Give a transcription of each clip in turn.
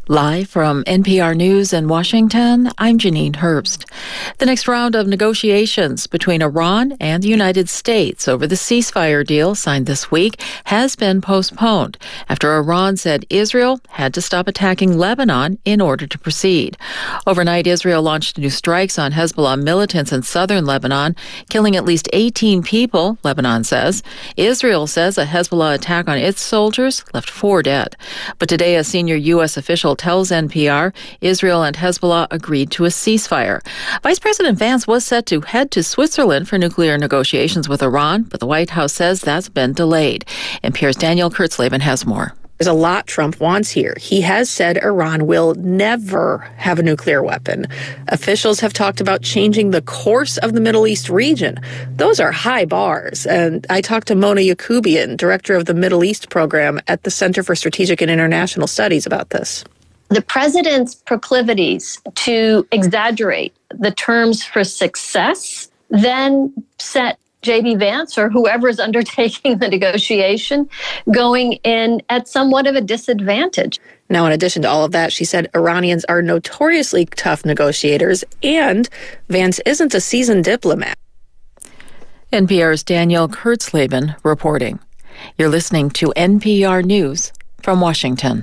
Live from NPR News in Washington, I'm Janine Herbst. The next round of negotiations between Iran and the United States over the ceasefire deal signed this week has been postponed after Iran said Israel had to stop attacking Lebanon in order to proceed. Overnight, Israel launched new strikes on Hezbollah militants in southern Lebanon, killing at least 18 people, Lebanon says. Israel says a Hezbollah attack on its soldiers left 4 dead. But today, a senior U.S. official tells NPR Israel and Hezbollah agreed to a ceasefire. Vice President Vance was set to head to Switzerland for nuclear negotiations with Iran, but the White House says that's been delayed. NPR's Daniel Kurtzleben has more. There's a lot Trump wants here. He has said Iran will never have a nuclear weapon. Officials have talked about changing the course of the Middle East region. Those are high bars. And I talked to Mona Yacoubian, director of the Middle East program at the Center for Strategic and International Studies, about this. The president's proclivities to exaggerate the terms for success then set J.D. Vance or whoever is undertaking the negotiation going in at somewhat of a disadvantage. Now, in addition to all of that, she said Iranians are notoriously tough negotiators, and Vance isn't a seasoned diplomat. NPR's Daniel Kurtzleben reporting. You're listening to NPR News from Washington.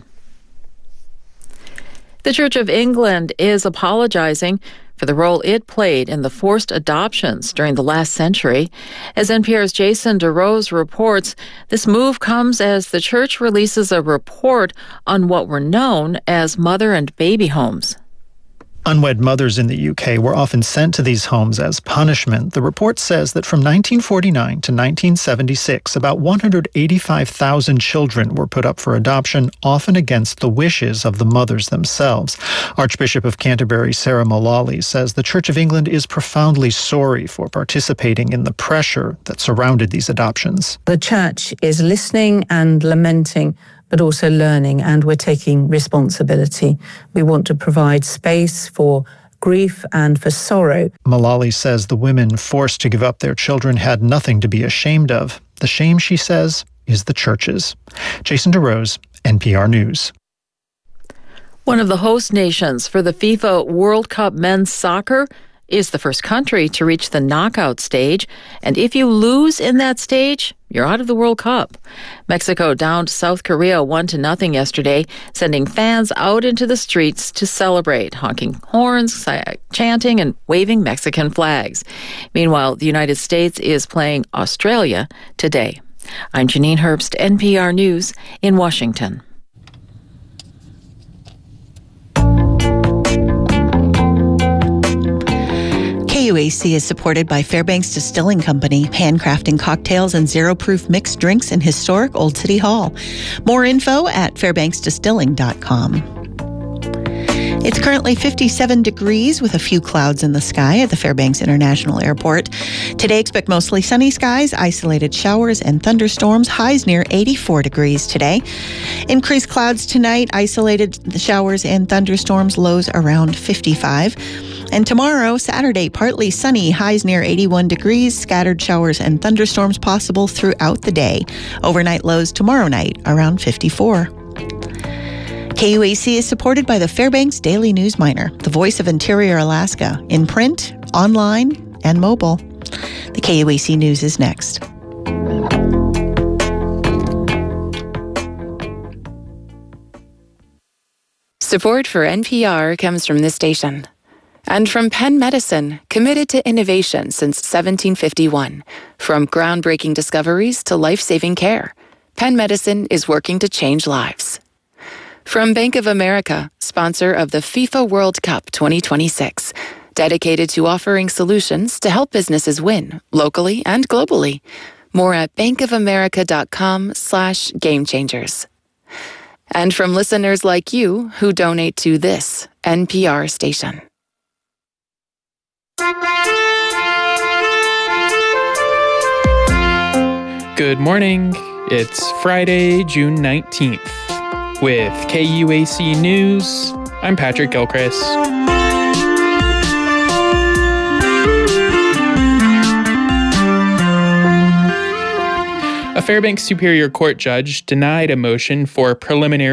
The Church of England is apologizing for the role it played in the forced adoptions during the last century. As NPR's Jason DeRose reports, this move comes as the church releases a report on what were known as mother and baby homes. Unwed mothers in the UK were often sent to these homes as punishment. The report says that from 1949 to 1976, about 185,000 children were put up for adoption, often against the wishes of the mothers themselves. Archbishop of Canterbury Sarah Mullally says the Church of England is profoundly sorry for participating in the pressure that surrounded these adoptions. The Church is listening and lamenting, but also learning, and we're taking responsibility. We want to provide space for grief and for sorrow. Mullally says the women forced to give up their children had nothing to be ashamed of. The shame, she says, is the church's. Jason DeRose, NPR News. One of the host nations for the FIFA World Cup men's soccer is the first country to reach the knockout stage, and if you lose in that stage, you're out of the World Cup. Mexico downed South Korea 1-0 yesterday, sending fans out into the streets to celebrate, honking horns, chanting, and waving Mexican flags. Meanwhile, the United States is playing Australia today. I'm Janine Herbst, NPR News in Washington. KUAC is supported by Fairbanks Distilling Company, handcrafting cocktails and zero-proof mixed drinks in historic Old City Hall. More info at fairbanksdistilling.com. It's currently 57 degrees with a few clouds in the sky at the Fairbanks International Airport. Today, expect mostly sunny skies, isolated showers and thunderstorms, highs near 84 degrees today. Increased clouds tonight, isolated showers and thunderstorms, lows around 55. And tomorrow, Saturday, partly sunny, highs near 81 degrees, scattered showers and thunderstorms possible throughout the day. Overnight lows tomorrow night around 54. KUAC is supported by the Fairbanks Daily News Miner, the voice of Interior Alaska, in print, online, and mobile. The KUAC News is next. Support for NPR comes from this station. And from Penn Medicine, committed to innovation since 1751. From groundbreaking discoveries to life-saving care, Penn Medicine is working to change lives. From Bank of America, sponsor of the FIFA World Cup 2026, dedicated to offering solutions to help businesses win, locally and globally. More at bankofamerica.com/gamechangers. And from listeners like you who donate to this NPR station. Good morning. It's Friday, June 19th. With KUAC News, I'm Patrick Gilchrist. A Fairbanks Superior Court judge denied a motion for preliminary